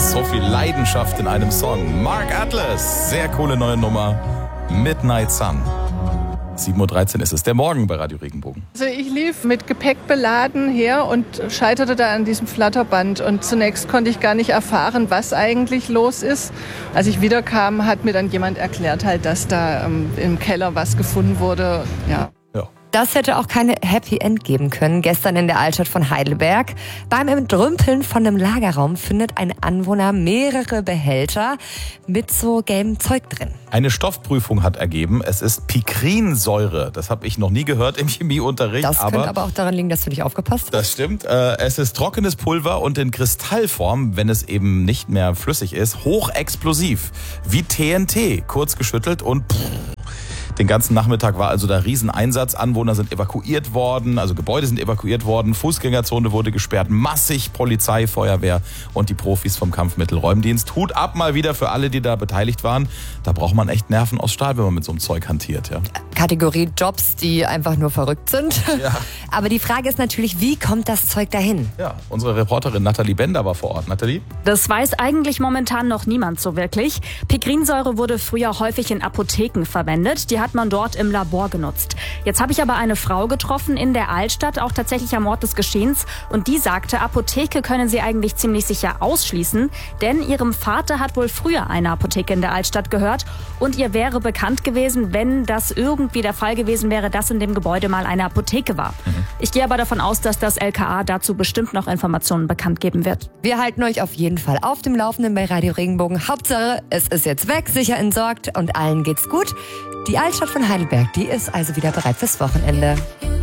So viel Leidenschaft in einem Song. Mark Atlas, sehr coole neue Nummer. Midnight Sun. 7.13 Uhr ist es, der Morgen bei Radio Regenbogen. Also ich lief mit Gepäck beladen her und scheiterte da an diesem Flatterband. Und zunächst konnte ich gar nicht erfahren, was eigentlich los ist. Als ich wiederkam, hat mir dann jemand erklärt, halt, dass da im Keller was gefunden wurde. Ja. Das hätte auch keine Happy End geben können. Gestern in der Altstadt von Heidelberg. Beim Entrümpeln von einem Lagerraum findet ein Anwohner mehrere Behälter mit so gelbem Zeug drin. Eine Stoffprüfung hat ergeben, es ist Pikrinsäure. Das habe ich noch nie gehört im Chemieunterricht. Das könnte aber auch daran liegen, dass du nicht aufgepasst hast. Das stimmt. Es ist trockenes Pulver und in Kristallform, wenn es eben nicht mehr flüssig ist, hochexplosiv. Wie TNT, kurz geschüttelt und den ganzen Nachmittag war also da Rieseneinsatz. Anwohner sind evakuiert worden, also Gebäude sind evakuiert worden, Fußgängerzone wurde gesperrt, massig Polizei, Feuerwehr und die Profis vom Kampfmittelräumdienst. Hut ab mal wieder für alle, die da beteiligt waren. Da braucht man echt Nerven aus Stahl, wenn man mit so einem Zeug hantiert. Ja. Kategorie Jobs, die einfach nur verrückt sind. Ja. Aber die Frage ist natürlich, wie kommt das Zeug dahin? Ja, unsere Reporterin Nathalie Bender war vor Ort. Nathalie? Das weiß eigentlich momentan noch niemand so wirklich. Pikrinsäure wurde früher häufig in Apotheken verwendet. Die hat man dort im Labor genutzt. Jetzt habe ich aber eine Frau getroffen in der Altstadt, auch tatsächlich am Ort des Geschehens. Und die sagte, Apotheke können sie eigentlich ziemlich sicher ausschließen. Denn ihrem Vater hat wohl früher eine Apotheke in der Altstadt gehört. Und ihr wäre bekannt gewesen, wenn das irgendwie der Fall gewesen wäre, dass in dem Gebäude mal eine Apotheke war. Ich gehe aber davon aus, dass das LKA dazu bestimmt noch Informationen bekannt geben wird. Wir halten euch auf jeden Fall auf dem Laufenden bei Radio Regenbogen. Hauptsache, es ist jetzt weg, sicher entsorgt und allen geht's gut. Die Altstadt von Heidelberg, die ist also wieder bereit fürs Wochenende.